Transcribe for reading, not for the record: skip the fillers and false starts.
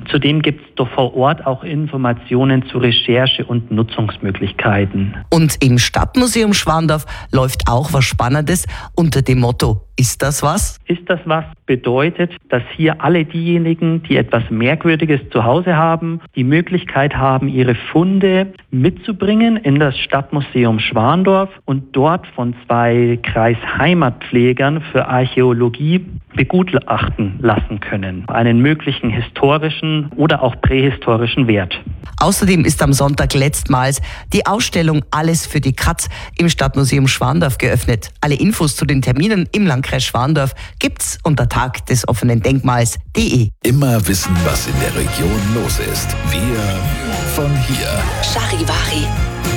Zudem gibt es doch vor Ort auch Informationen zu Recherche- und Nutzungsmöglichkeiten. Und im Stadtmuseum Schwandorf läuft auch was Spannendes unter dem Motto „Ist das was?" Ist das was bedeutet, dass hier alle diejenigen, die etwas Merkwürdiges zu Hause haben, die Möglichkeit haben, ihre Funde mitzubringen in das Stadtmuseum Schwandorf und dort von 2 Kreisheimatpflegern für Archäologie begutachten lassen können. Einen möglichen historischen oder auch prähistorischen Wert. Außerdem ist am Sonntag letztmals die Ausstellung Alles für die Katz im Stadtmuseum Schwandorf geöffnet. Alle Infos zu den Terminen im Landkreis Schwandorf gibt's unter tagdesoffenendenkmals.de. Immer wissen, was in der Region los ist. Wir von hier. Charivari.